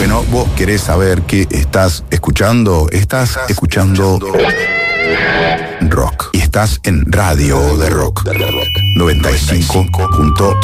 Bueno, vos querés saber qué estás escuchando. Estás escuchando rock. Y estás en Radio de Rock 95.1.